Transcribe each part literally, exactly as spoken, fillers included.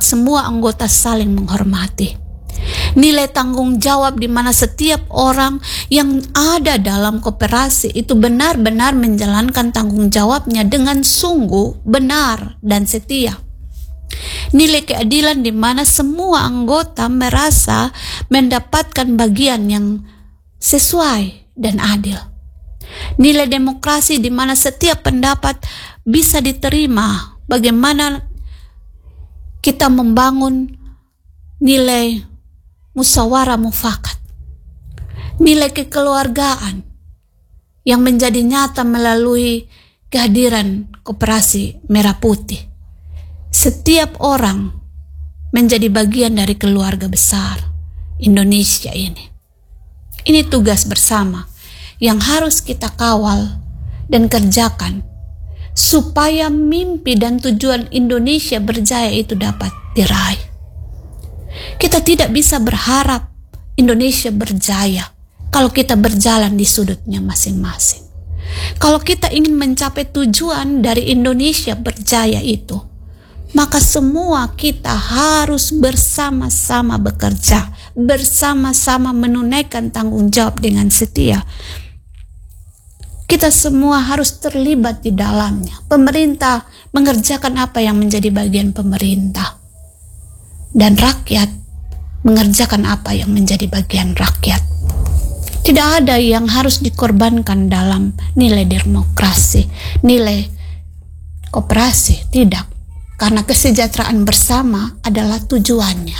membuat semua anggota saling menghormati. Nilai tanggung jawab di mana setiap orang yang ada dalam koperasi itu benar-benar menjalankan tanggung jawabnya dengan sungguh, benar, dan setia. Nilai keadilan di mana semua anggota merasa mendapatkan bagian yang sesuai dan adil. Nilai demokrasi di mana setiap pendapat bisa diterima. Bagaimana kita membangun nilai musyawarah mufakat. Nilai kekeluargaan yang menjadi nyata melalui kehadiran Koperasi Merah Putih. Setiap orang menjadi bagian dari keluarga besar Indonesia ini. Ini tugas bersama yang harus kita kawal dan kerjakan supaya mimpi dan tujuan Indonesia berjaya itu dapat diraih. Kita tidak bisa berharap Indonesia berjaya kalau kita berjalan di sudutnya masing-masing. Kalau kita ingin mencapai tujuan dari Indonesia berjaya itu, maka semua kita harus bersama-sama bekerja, bersama-sama menunaikan tanggung jawab dengan setia. Kita semua harus terlibat di dalamnya. Pemerintah mengerjakan apa yang menjadi bagian pemerintah. Dan rakyat mengerjakan apa yang menjadi bagian rakyat. Tidak ada yang harus dikorbankan dalam nilai demokrasi, nilai koperasi, tidak. Karena kesejahteraan bersama adalah tujuannya.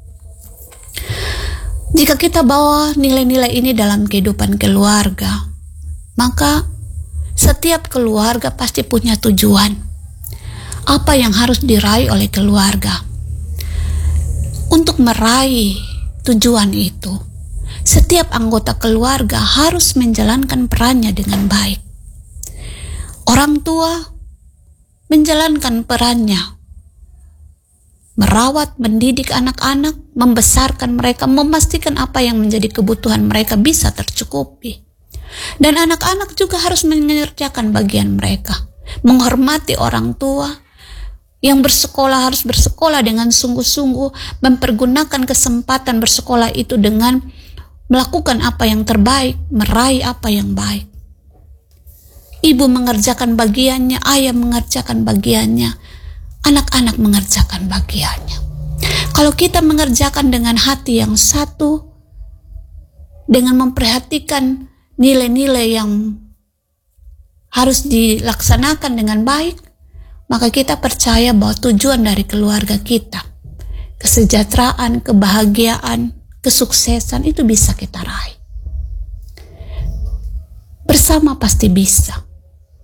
Jika kita bawa nilai-nilai ini dalam kehidupan keluarga, maka setiap keluarga pasti punya tujuan. Apa yang harus diraih oleh keluarga? Untuk meraih tujuan itu, setiap anggota keluarga harus menjalankan perannya dengan baik. Orang tua menjalankan perannya, merawat, mendidik anak-anak, membesarkan mereka, memastikan apa yang menjadi kebutuhan mereka bisa tercukupi. Dan anak-anak juga harus mengerjakan bagian mereka, menghormati orang tua. Yang bersekolah harus bersekolah dengan sungguh-sungguh, mempergunakan kesempatan bersekolah itu dengan melakukan apa yang terbaik, meraih apa yang baik. Ibu mengerjakan bagiannya, ayah mengerjakan bagiannya, anak-anak mengerjakan bagiannya. Kalau kita mengerjakan dengan hati yang satu, dengan memperhatikan nilai-nilai yang harus dilaksanakan dengan baik, maka kita percaya bahwa tujuan dari keluarga kita, kesejahteraan, kebahagiaan, kesuksesan itu bisa kita raih. Bersama pasti bisa.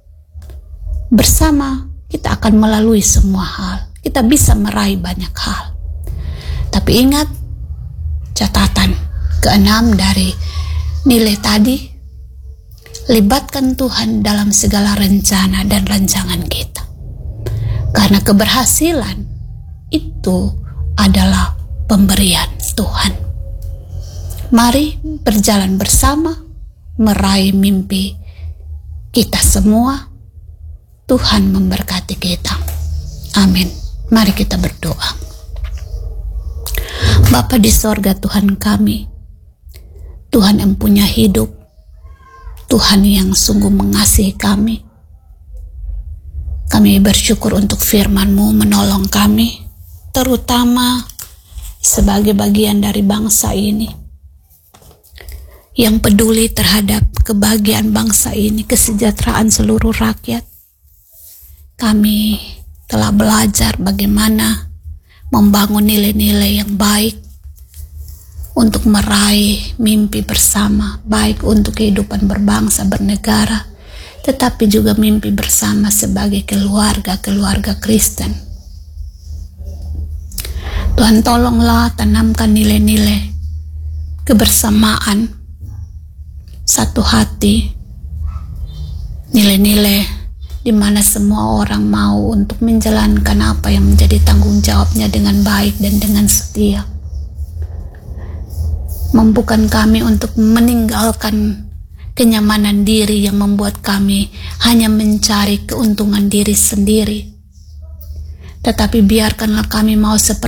Bersama kita akan melalui semua hal. Kita bisa meraih banyak hal. Tapi ingat catatan keenam dari nilai tadi, libatkan Tuhan dalam segala rencana dan rancangan kita. Karena keberhasilan itu adalah pemberian Tuhan. Mari berjalan bersama meraih mimpi kita semua. Tuhan memberkati kita. Amin. Mari kita berdoa. Bapa di sorga Tuhan kami, Tuhan yang punya hidup, Tuhan yang sungguh mengasihi kami. Kami bersyukur untuk firman-Mu menolong kami, terutama sebagai bagian dari bangsa ini yang peduli terhadap kebahagiaan bangsa ini, kesejahteraan seluruh rakyat. Kami telah belajar bagaimana membangun nilai-nilai yang baik untuk meraih mimpi bersama, baik untuk kehidupan berbangsa, bernegara, tetapi juga mimpi bersama sebagai keluarga-keluarga Kristen. Tuhan tolonglah tanamkan nilai-nilai kebersamaan, satu hati, nilai-nilai di mana semua orang mau untuk menjalankan apa yang menjadi tanggung jawabnya dengan baik dan dengan setia. Mampukan kami untuk meninggalkan kenyamanan diri yang membuat kami hanya mencari keuntungan diri sendiri. Tetapi biarkanlah kami mau seperti